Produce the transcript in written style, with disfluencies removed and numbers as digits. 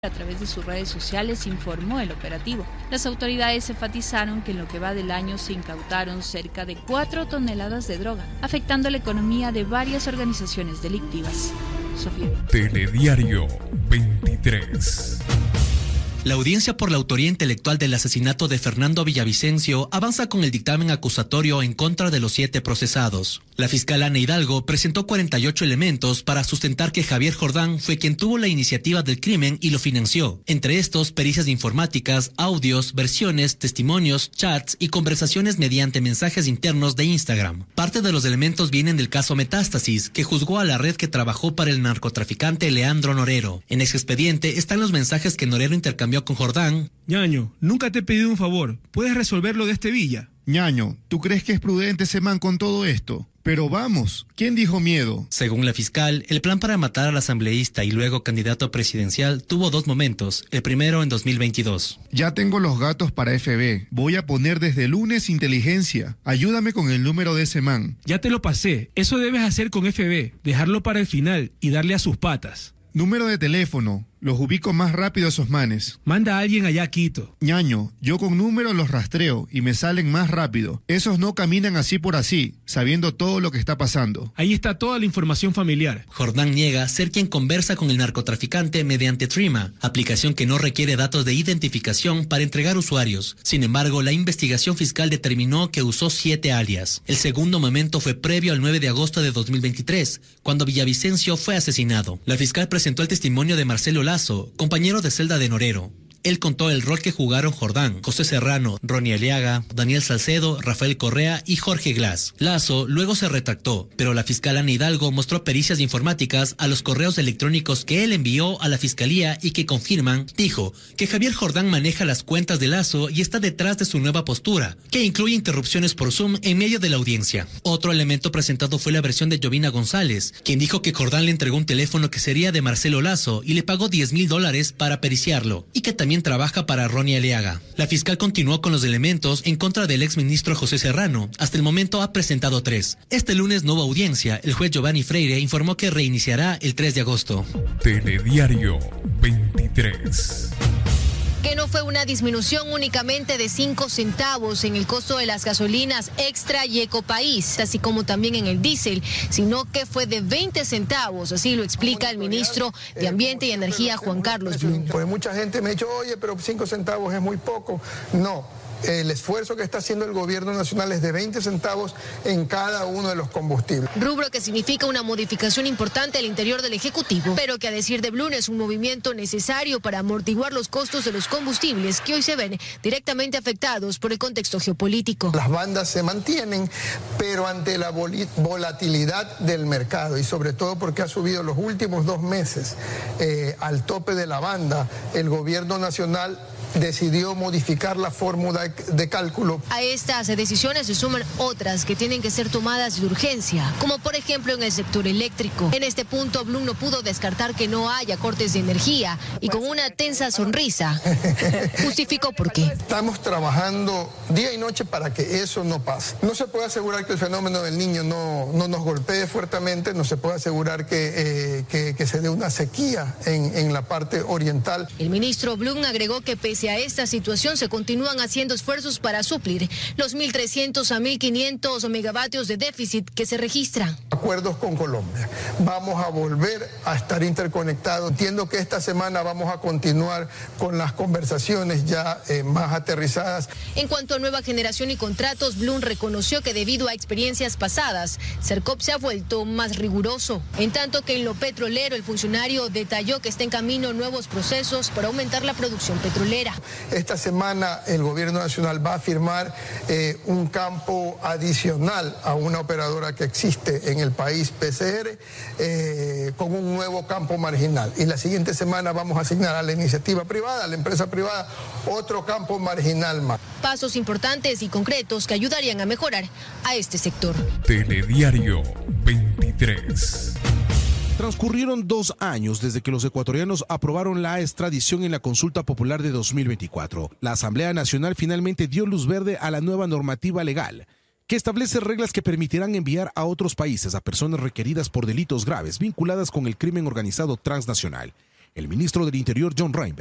A través de sus redes sociales informó el operativo. Las autoridades enfatizaron que en lo que va del año se incautaron cerca de 4 toneladas de droga, afectando la economía de varias organizaciones delictivas. Sofía. Telediario 23. La audiencia por la autoría intelectual del asesinato de Fernando Villavicencio avanza con el dictamen acusatorio en contra de los 7 procesados. La fiscal Ana Hidalgo presentó 48 elementos para sustentar que Javier Jordán fue quien tuvo la iniciativa del crimen y lo financió. Entre estos, pericias informáticas, audios, versiones, testimonios, chats y conversaciones mediante mensajes internos de Instagram. Parte de los elementos vienen del caso Metástasis, que juzgó a la red que trabajó para el narcotraficante Leandro Norero. En ese expediente están los mensajes que Norero intercambió con Jordán. Ñaño, nunca te he pedido un favor. ¿Puedes resolverlo de este Villa? Ñaño, ¿tú crees que es prudente ese man con todo esto? Pero vamos, ¿quién dijo miedo? Según la fiscal, el plan para matar al asambleísta y luego candidato presidencial tuvo 2 momentos, el primero en 2022. Ya tengo los gatos para FB. Voy a poner desde el lunes inteligencia. Ayúdame con el número de ese man. Ya te lo pasé. Eso debes hacer con FB. Dejarlo para el final y darle a sus patas. Número de teléfono. Los ubico más rápido a esos manes. Manda a alguien allá a Quito. Ñaño, yo con números los rastreo y me salen más rápido. Esos no caminan así por así, sabiendo todo lo que está pasando. Ahí está toda la información familiar. Jordán niega ser quien conversa con el narcotraficante mediante Trima, aplicación que no requiere datos de identificación para entregar usuarios. Sin embargo, la investigación fiscal determinó que usó 7 alias. El segundo momento fue previo al 9 de agosto de 2023, cuando Villavicencio fue asesinado. La fiscal presentó el testimonio de Marcelo Lazo, compañero de celda de Norero. Él contó el rol que jugaron Jordán, José Serrano, Ronnie Aliaga, Daniel Salcedo, Rafael Correa y Jorge Glass. Lazo luego se retractó, pero la fiscal Ana Hidalgo mostró pericias informáticas a los correos electrónicos que él envió a la fiscalía y que confirman, dijo, que Javier Jordán maneja las cuentas de Lazo y está detrás de su nueva postura, que incluye interrupciones por Zoom en medio de la audiencia. Otro elemento presentado fue la versión de Jovina González, quien dijo que Jordán le entregó un teléfono que sería de Marcelo Lazo y le pagó $10,000 para periciarlo, y que también trabaja para Ronnie Aliaga. La fiscal continuó con los elementos en contra del exministro José Serrano. Hasta el momento ha presentado 3. Este lunes no hubo audiencia. El juez Giovanni Freire informó que reiniciará el 3 de agosto. Telediario 23. Que no fue una disminución únicamente de 5 centavos en el costo de las gasolinas Extra y Ecopaís, así como también en el diésel, sino que fue de 20 centavos, así lo explica el ministro de Ambiente y Energía, Juan Carlos Blum. Pues mucha gente me ha dicho, oye, pero 5 centavos es muy poco. No. El esfuerzo que está haciendo el gobierno nacional es de 20 centavos en cada uno de los combustibles. Rubro que significa una modificación importante al interior del Ejecutivo, pero que a decir de Blum es un movimiento necesario para amortiguar los costos de los combustibles que hoy se ven directamente afectados por el contexto geopolítico. Las bandas se mantienen, pero ante la volatilidad del mercado y sobre todo porque ha subido los últimos 2 meses al tope de la banda, el gobierno nacional decidió modificar la fórmula de cálculo. A estas decisiones se suman otras que tienen que ser tomadas de urgencia, como por ejemplo en el sector eléctrico. En este punto, Blum no pudo descartar que no haya cortes de energía y con una tensa sonrisa justificó por qué. Estamos trabajando día y noche para que eso no pase. No se puede asegurar que el fenómeno del Niño no nos golpee fuertemente, no se puede asegurar que se dé una sequía en la parte oriental. El ministro Blum agregó que pese a esta situación se continúan haciendo esfuerzos para suplir los 1.300 a 1.500 megavatios de déficit que se registran. Acuerdos con Colombia. Vamos a volver a estar interconectados. Entiendo que esta semana vamos a continuar con las conversaciones ya más aterrizadas. En cuanto a nueva generación y contratos, Blum reconoció que debido a experiencias pasadas, Sercop se ha vuelto más riguroso. En tanto que en lo petrolero, el funcionario detalló que está en camino nuevos procesos para aumentar la producción petrolera. Esta semana el gobierno nacional va a firmar un campo adicional a una operadora que existe en el país, PCR, con un nuevo campo marginal. Y la siguiente semana vamos a asignar a la iniciativa privada, a la empresa privada, otro campo marginal más. Pasos importantes y concretos que ayudarían a mejorar a este sector. Telediario 23. Transcurrieron 2 años desde que los ecuatorianos aprobaron la extradición en la consulta popular de 2024. La Asamblea Nacional finalmente dio luz verde a la nueva normativa legal, que establece reglas que permitirán enviar a otros países a personas requeridas por delitos graves vinculadas con el crimen organizado transnacional. El ministro del Interior, John Reinberg,